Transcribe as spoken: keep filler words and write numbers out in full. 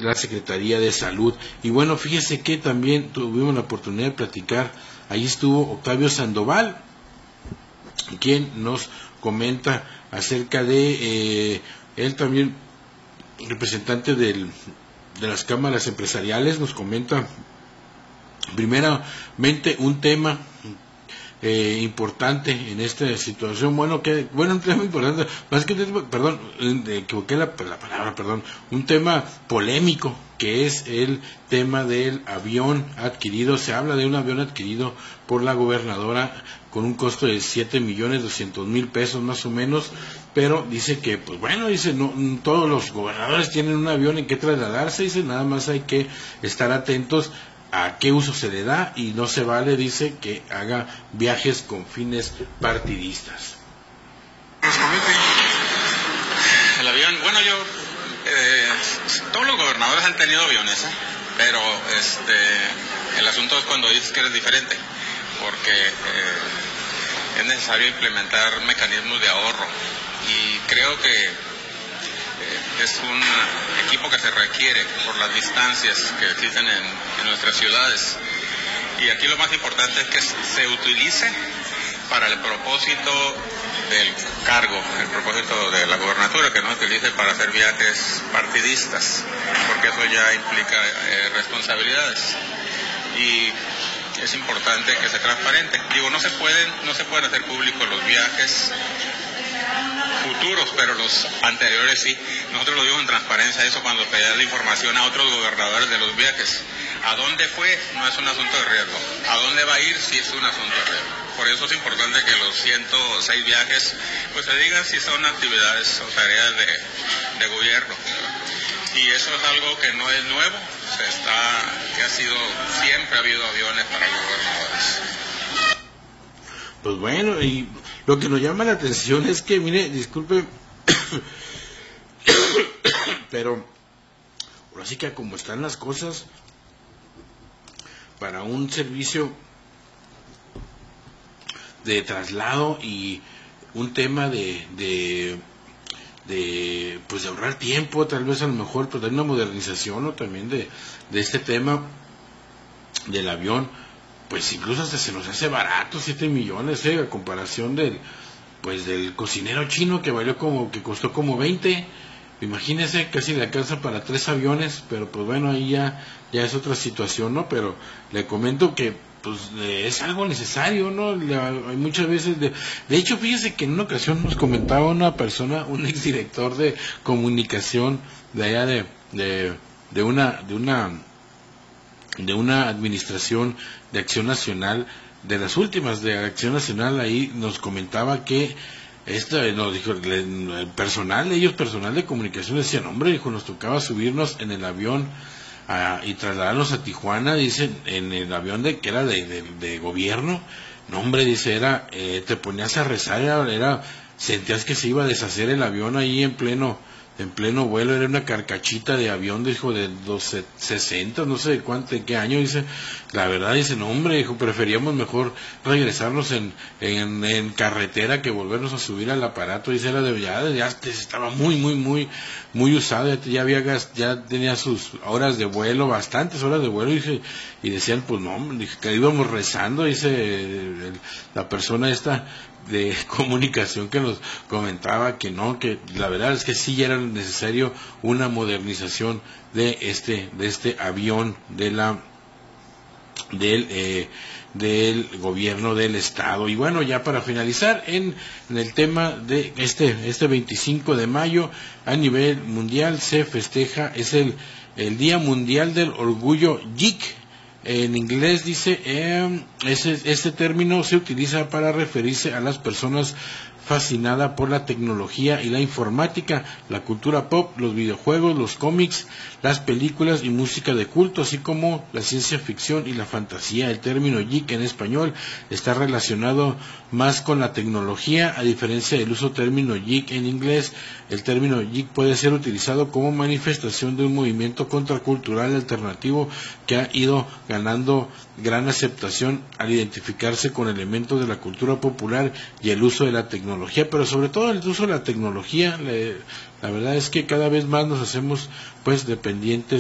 la Secretaría de Salud. Y bueno, fíjese que también tuvimos la oportunidad de platicar, ahí estuvo Octavio Sandoval, quien nos comenta acerca de, eh, él también, representante del, de las cámaras empresariales, nos comenta primeramente un tema eh, importante en esta situación, bueno, que bueno, un tema importante, más que, perdón, eh, equivoqué la, la palabra, perdón, un tema polémico, que es el tema del avión adquirido. Se habla de un avión adquirido por la gobernadora con un costo de siete millones doscientos mil pesos más o menos, pero dice que, pues bueno, dice, no, todos los gobernadores tienen un avión en que trasladarse, dice, nada más hay que estar atentos a qué uso se le da y no se vale, dice, que haga viajes con fines partidistas. El avión, bueno, yo, eh, todos los gobernadores han tenido aviones, ¿eh? Pero este, el asunto es cuando dices que eres diferente, porque eh, es necesario implementar mecanismos de ahorro y creo que es un equipo que se requiere por las distancias que existen en, en nuestras ciudades. Y aquí lo más importante es que se utilice para el propósito del cargo, el propósito de la gobernatura, que no se utilice para hacer viajes partidistas, porque eso ya implica eh, responsabilidades. Y es importante que sea transparente. Digo, no se pueden, no se pueden hacer públicos los viajes futuros, pero los anteriores sí. Nosotros lo dimos en transparencia eso cuando pedían la información a otros gobernadores de los viajes. ¿A dónde fue? No es un asunto de riesgo. ¿A dónde va a ir? Sí es un asunto de riesgo. Por eso es importante que los ciento seis viajes pues se digan si son actividades o tareas de, de gobierno. Y eso es algo que no es nuevo, se está, que ha sido, siempre ha habido aviones para los gobernadores. Pues bueno, y lo que nos llama la atención es que, mire, disculpe, pero ahora sí que como están las cosas, para un servicio de traslado y un tema de, de, de pues de ahorrar tiempo, tal vez a lo mejor, pero de una modernización, ¿no? También de, de este tema del avión, pues incluso hasta se nos hace barato, siete millones, ¿eh? A comparación del, pues del cocinero chino que valió como, que costó como veinte. Imagínense, casi le alcanza para tres aviones, pero pues bueno, ahí ya, ya es otra situación, ¿no? Pero le comento que pues eh, es algo necesario, ¿no? Le, hay muchas veces, de, de hecho, fíjese que en una ocasión nos comentaba una persona, un exdirector de comunicación de allá de, de, de una, de una, de una administración de Acción Nacional, de las últimas de Acción Nacional, ahí nos comentaba que Esta, nos dijo, el personal, ellos personal de comunicación decían, hombre, dijo, nos tocaba subirnos en el avión a, y trasladarnos a Tijuana, dicen, en el avión de que era de, de, de gobierno, no hombre, dice, era, eh, te ponías a rezar, era, era, sentías que se iba a deshacer el avión ahí en pleno, en pleno vuelo, era una carcachita de avión, dijo, de los sesenta, no sé de cuánto, de qué año, dice, la verdad, dice, no hombre, dijo, preferíamos mejor regresarnos en, en, en carretera que volvernos a subir al aparato, dice, era de, ya, ya estaba muy, muy, muy, muy usado, ya, ya había, ya tenía sus horas de vuelo, bastantes horas de vuelo, dice, y decían, pues no, dije, que íbamos rezando, dice, el, la persona esta de comunicación que nos comentaba que no, que la verdad es que sí era necesario una modernización de este de este avión de la del eh, del gobierno del estado. Y bueno, ya para finalizar en, en el tema de este este veinticinco de mayo a nivel mundial se festeja, es el el Día Mundial del Orgullo Geek. En inglés dice, eh, ese, este término se utiliza para referirse a las personas fascinadas por la tecnología y la informática, la cultura pop, los videojuegos, los cómics, las películas y música de culto, así como la ciencia ficción y la fantasía. El término geek en español está relacionado más con la tecnología, a diferencia del uso término geek en inglés. El término geek puede ser utilizado como manifestación de un movimiento contracultural alternativo que ha ido ganando gran aceptación al identificarse con elementos de la cultura popular y el uso de la tecnología, pero sobre todo el uso de la tecnología. Le, la verdad es que cada vez más nos hacemos pues dependientes